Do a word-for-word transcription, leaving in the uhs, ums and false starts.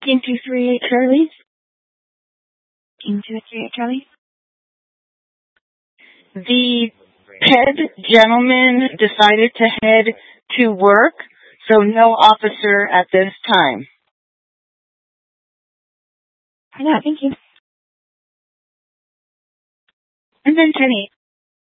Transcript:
Team two three eight Charlie. Team two three eight Charlie. The head gentleman decided to head to work, so no officer at this time. I know, thank you. And then Penny.